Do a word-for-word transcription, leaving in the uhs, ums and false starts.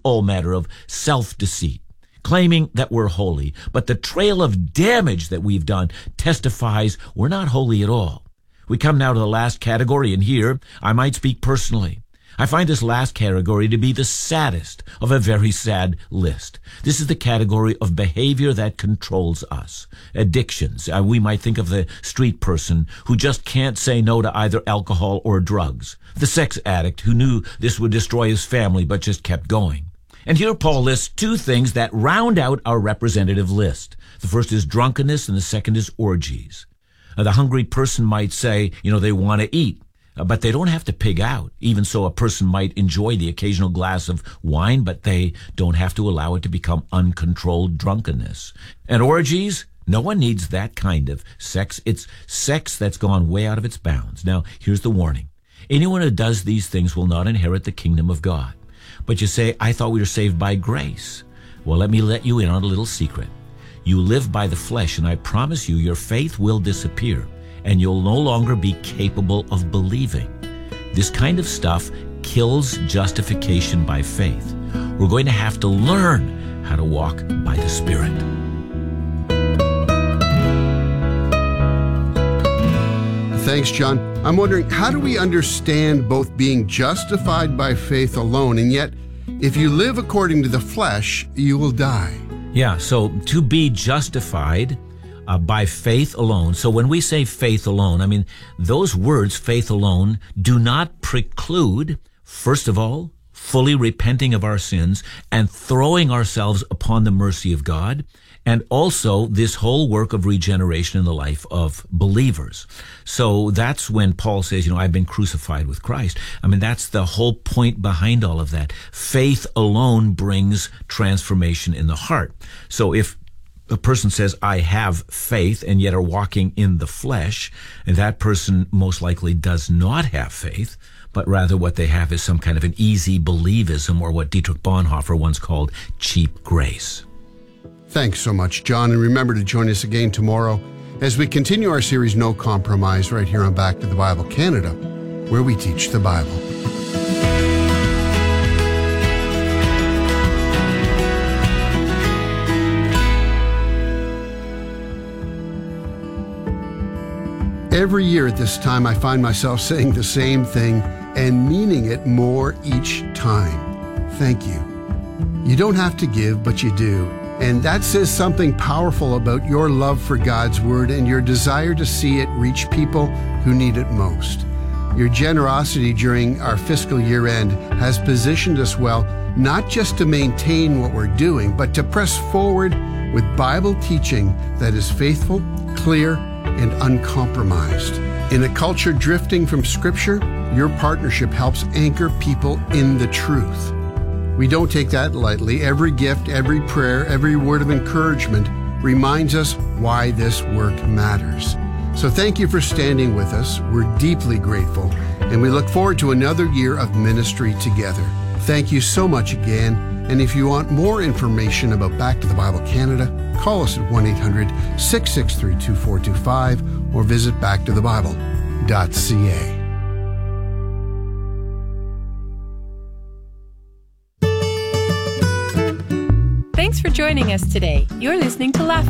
all matter of self-deceit, claiming that we're holy, but the trail of damage that we've done testifies we're not holy at all. We come now to the last category, and here I might speak personally. I find this last category to be the saddest of a very sad list. This is the category of behavior that controls us. Addictions. Uh, we might think of the street person who just can't say no to either alcohol or drugs. The sex addict who knew this would destroy his family but just kept going. And here Paul lists two things that round out our representative list. The first is drunkenness and the second is orgies. Uh, the hungry person might say, you know, they want to eat. Uh, but they don't have to pig out. Even so, a person might enjoy the occasional glass of wine, but they don't have to allow it to become uncontrolled drunkenness. And orgies? No one needs that kind of sex. It's sex that's gone way out of its bounds. Now, here's the warning. Anyone who does these things will not inherit the kingdom of God. But you say, I thought we were saved by grace. Well, let me let you in on a little secret. You live by the flesh, and I promise you, your faith will disappear, and you'll no longer be capable of believing. This kind of stuff kills justification by faith. We're going to have to learn how to walk by the Spirit. Thanks, John. I'm wondering, how do we understand both being justified by faith alone, and yet, if you live according to the flesh, you will die? Yeah, so to be justified Uh, by faith alone. So when we say faith alone, I mean, those words, faith alone, do not preclude, first of all, fully repenting of our sins and throwing ourselves upon the mercy of God, and also this whole work of regeneration in the life of believers. So that's when Paul says, you know, I've been crucified with Christ. I mean, that's the whole point behind all of that. Faith alone brings transformation in the heart. So if a person says, I have faith, and yet are walking in the flesh, and that person most likely does not have faith, but rather what they have is some kind of an easy believism, or what Dietrich Bonhoeffer once called cheap grace. Thanks so much, John, and remember to join us again tomorrow as we continue our series No Compromise right here on Back to the Bible Canada, where we teach the Bible. Every year at this time, I find myself saying the same thing and meaning it more each time. Thank you. You don't have to give, but you do. And that says something powerful about your love for God's Word and your desire to see it reach people who need it most. Your generosity during our fiscal year end has positioned us well, not just to maintain what we're doing, but to press forward with Bible teaching that is faithful, clear, and uncompromised. In a culture drifting from Scripture, your partnership helps anchor people in the truth. We don't take that lightly. Every gift, every prayer, every word of encouragement reminds us why this work matters. So thank you for standing with us. We're deeply grateful, and we look forward to another year of ministry together. Thank you so much again. And if you want more information about Back to the Bible Canada, call us at one eight hundred, six six three, two four two five or visit back to the bible dot c a. Thanks for joining us today. You're listening to Laugh